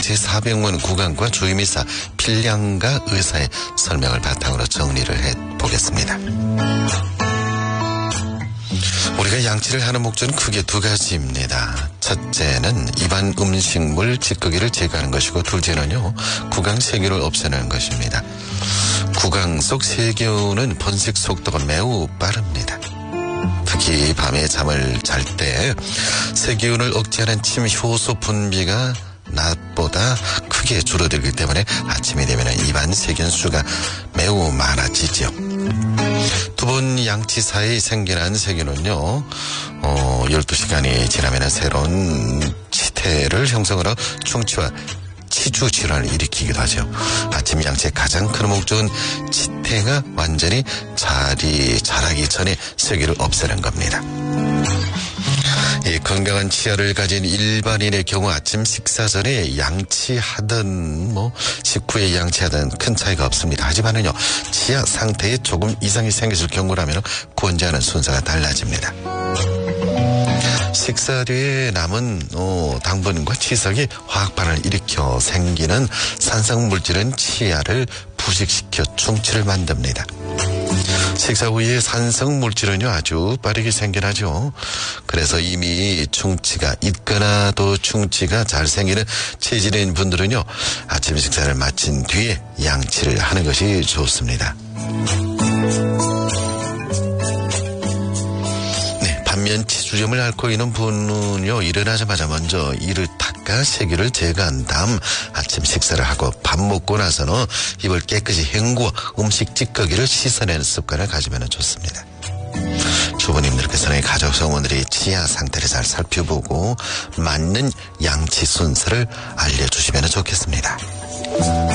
제4병원 구강과 주임의사, 필량가 의사의 설명을 바탕으로 정리를 해보겠습니다. 우리가 양치를 하는 목적은 크게 두 가지입니다. 첫째는 입안 음식물 찌꺼기를 제거하는 것이고, 둘째는요, 구강 세균을 없애는 것입니다. 구강 속 세균은 번식 속도가 매우 빠릅니다. 특히 밤에 잠을 잘 때 세균을 억제하는 침 효소 분비가 낮보다 크게 줄어들기 때문에 아침이 되면 입안 세균 수가 매우 많아지죠. 두 번 양치 사이 생겨난 세균은요, 12시간이 지나면 새로운 치태를 형성하러 충치와 치주 질환을 일으키기도 하죠. 아침 양치의 가장 큰 목적은 치태가 완전히 자라기 전에 세균을 없애는 겁니다. 이 건강한 치아를 가진 일반인의 경우 아침 식사 전에 양치하든 식후에 양치하든 큰 차이가 없습니다. 하지만은요, 치아 상태에 조금 이상이 생겼을 경우라면 권장하는 순서가 달라집니다. 식사 뒤에 남은 당분과 치석이 화학 반응을 일으켜 생기는 산성물질은 치아를 부식시켜 충치를 만듭니다. 식사 후에 산성물질은요, 아주 빠르게 생겨나죠. 그래서 이미 충치가 있거나 또 충치가 잘 생기는 체질인 분들은요, 아침 식사를 마친 뒤에 양치를 하는 것이 좋습니다. 반면 치주점을 앓고 있는 분은요, 일어나자마자 먼저 이를 닦아 세균을 제거한 다음 아침 식사를 하고 밥 먹고 나서는 입을 깨끗이 헹구어 음식 찌꺼기를 씻어내는 습관을 가지면 좋습니다. 주부님들께서는 가족 성원들이 치아 상태를 잘 살펴보고 맞는 양치 순서를 알려주시면 좋겠습니다.